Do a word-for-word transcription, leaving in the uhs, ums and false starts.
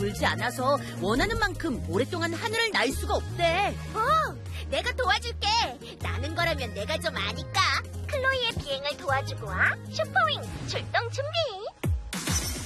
돌지 않아서 원하는 만큼 오랫동안 하늘을 날 수가 없대. 어, 내가 도와줄게. 나는 거라면 내가 좀 아니까. 클로이의 비행을 도와주고 와. 슈퍼윙 출동 준비.